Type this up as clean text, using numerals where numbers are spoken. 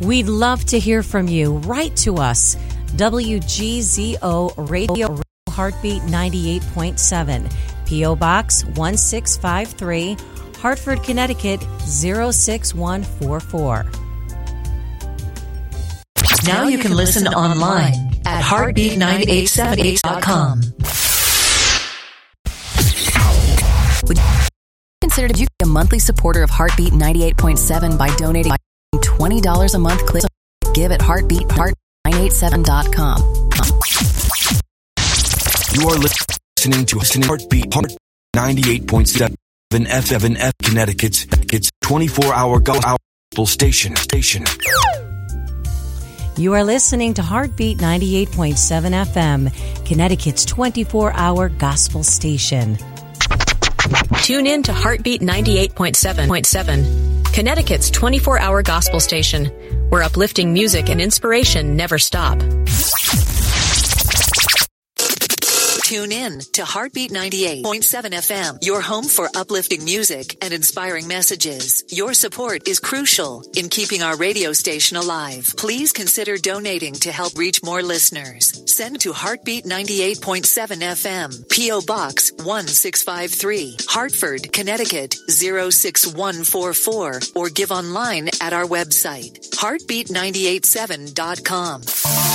We'd love to hear from you. Write to us. WGZO Radio Heartbeat 98.7. P.O. Box 1653, Hartford, Connecticut 06144. Now you can listen online at heartbeat987.com. Would you consider to be a monthly supporter of Heartbeat 98.7 by donating $20 a month? Click give at heartbeat987.com. You are listening to Heartbeat 98.7 F7F Connecticut's 24-hour gospel station. You are listening to Heartbeat 98.7 FM, Connecticut's 24-hour gospel station. Tune in to Heartbeat 98.7, Connecticut's 24-hour gospel station, where uplifting music and inspiration never stop. Tune in to Heartbeat 98.7 FM, your home for uplifting music and inspiring messages. Your support is crucial in keeping our radio station alive. Please consider donating to help reach more listeners. Send to Heartbeat 98.7 FM, P.O. Box 1653, Hartford, Connecticut 06144, or give online at our website, heartbeat987.com.